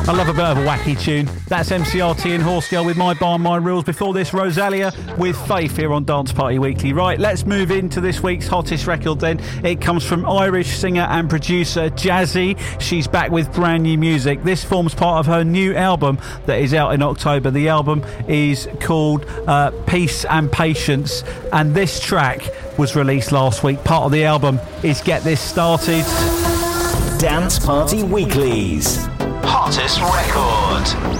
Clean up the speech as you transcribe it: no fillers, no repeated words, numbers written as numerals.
I love a bit of a wacky tune. That's MCRT and Horse Girl with My Bar, My Rules. Before this, Rosalia with Faith here on Dance Party Weekly. Right, let's move into this week's hottest record then. It comes from Irish singer and producer Jazzy. She's back with brand new music. This forms part of her new album that is out in October. The album is called Peace and Patience, and this track was released last week. Part of the album is Get This Started. Dance Party Weekly's hottest record.